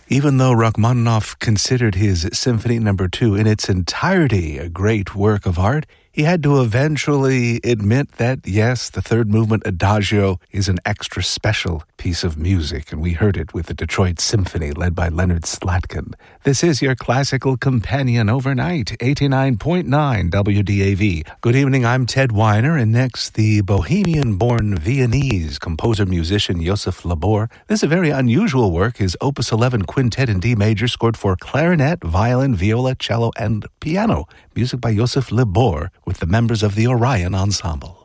Even though Rachmaninoff considered his Symphony No. 2 in its entirety a great work of art, he had to eventually admit that, yes, the third movement Adagio is an extra special piece of music, and we heard it with the Detroit Symphony led by Leonard Slatkin. This is your classical companion overnight, 89.9 WDAV. Good evening, I'm Ted Weiner, and next, the Bohemian-born Viennese composer-musician Joseph Labor. This is a very unusual work, his Opus 11 Quintet in D major, scored for clarinet, violin, viola, cello, and piano. Music by Joseph Labor with the members of the Orion Ensemble.